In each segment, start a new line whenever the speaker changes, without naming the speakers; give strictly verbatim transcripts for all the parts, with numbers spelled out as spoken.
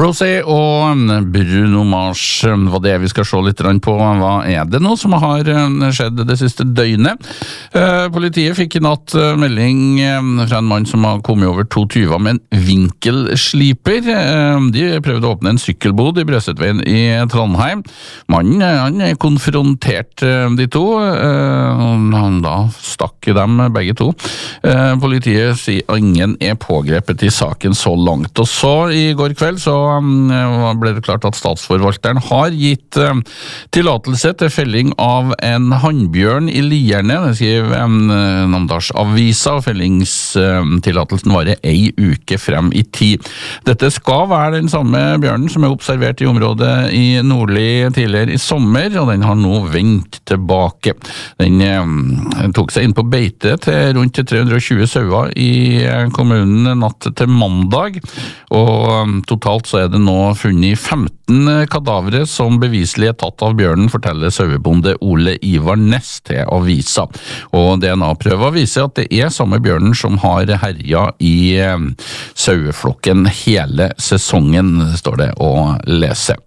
Rosé og Bruno Mars var det vi skal se litt på. Hva er det nå som har skjedd det siste døgnet? Politiet fikk i natt melding fra en mann som har kommet over to tyver med en vinkelsliper. De prøvde å åpne en sykkelbod i Brøstveien i Trondheim. Mannen han konfronterte de to, han da stakk dem begge to. Politiet sier ingen er pågrepet i saken så langt. Og så i går kveld så ble det klart at statsforvalteren har gitt uh, tillatelse til felling av en hannbjørn i Lierne. Det skriver um, Namdalsavisa, og fellingstillatelsen uh, varer ei uke frem i tid. Dette skal være den samme bjørnen som er observert i området i Nordli tidligere i sommer, og den har nå vendt tilbake. Den um, tok seg inn på beite til rundt tre hundre og tjue sauer i kommunen natt til mandag, og um, totalt så er det nå funnet femten kadavere som beviselig er tatt av bjørnen, forteller sauebonde Ole Ivar Næss til avisa. Og D N A-prøver viser at det er samme bjørnen som har herjet i saueflokken hele sesongen, står det å lese.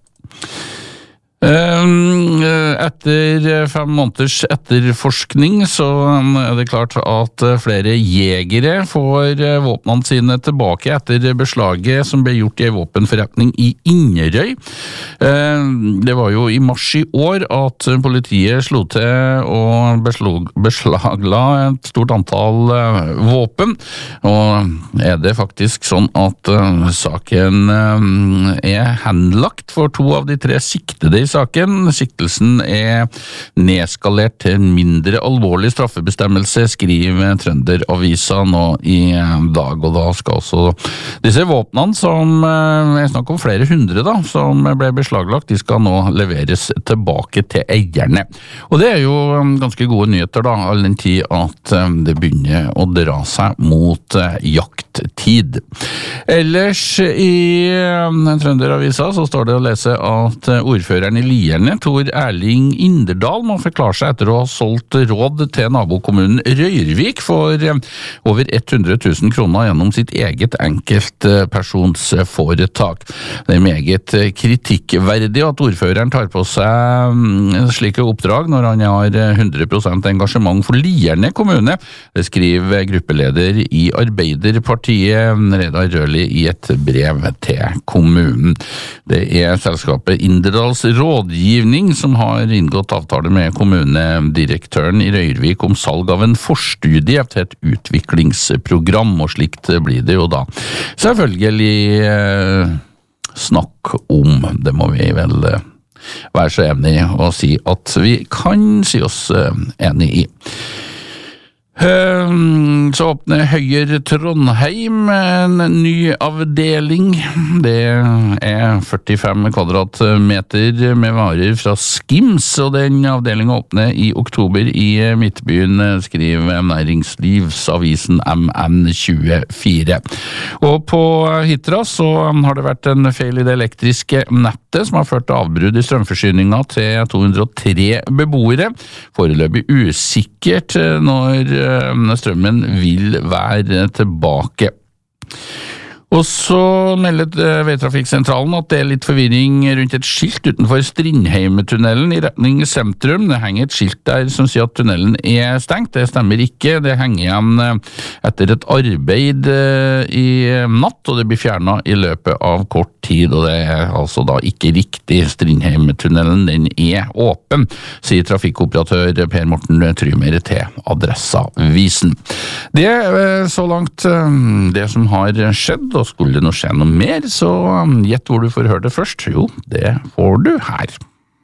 Etter fem måneders etterforskning så er det klart at flere jegere får våpnene sine tilbake etter beslaget som ble gjort i en våpenforretning i Inderøy. Det var jo i mars i år at politiet slo til og beslag, beslagla et stort antall våpen, og er det faktisk sånn at saken er henlagt for to av de tre siktede i saken. Siktelsen er nedskalert til en mindre alvorlig straffebestemmelse, skriver Trønderavisa nå i dag, og da skal også disse våpnene, som er snakk om flere hundre da, som ble beslaglagt, de skal nå leveres tilbake til eierne. Og det er jo ganske gode nyheter da, all den tid at det begynner å dra seg mot jakttid. Ellers i Trønderavisa så står det å lese at ordføreren i Lierne, Tor Erling Inderdal, må forklare seg etter å ha solgt råd til nabokommunen Røyrvik for over hundre tusen kroner gjennom sitt eget enkeltpersonsforetak. Det er meget kritikkverdig at ordføreren tar på seg slike oppdrag når han har hundre prosent engasjement for Lierne kommune. Det skriver gruppeleder i Arbeiderpartiet, Reidar Røli, i et brev til kommunen. Det er selskapet Inderdals rådgivning som har inngått avtale med kommunedirektøren i Røyrvik om salg av en forstudie til et utviklingsprogram, og slikt blir det jo da selvfølgelig eh, snakk om. Det må vi vel eh, være så enige og si at vi kan si oss eh, enige i. Så åpner Høyer Trondheim en ny avdeling. Det er førtifem kvadratmeter med varer fra Skims, og den avdelingen åpner i oktober i Midtbyen, skriver Næringslivsavisen M N tjuefire. Og på Hitra så har det vært en feil i det elektriske nettet som har ført til avbrudd i strømforsyningen til to hundre og tre beboere. Foreløpig usikkert når strømmen vil være tilbake. Og så melder Veitrafikksentralen at det er litt forvirring rundt et skilt utenfor Strindheimtunnelen i retning sentrum. Det henger et skilt der som sier at tunnelen er stengt. Det stemmer ikke. Det henger igjen etter et arbeid i natt, og det blir fjernet i løpet av kort tid, og det er altså da ikke riktig. Strindheimtunnelen, den er åpen, sier trafikkoperatør Per Morten Trymer til Adresseavisen. Det er så langt det som har skjedd, og skulle det nå skje noe mer, så gjett hvor du får høre det først. Jo, det får du her.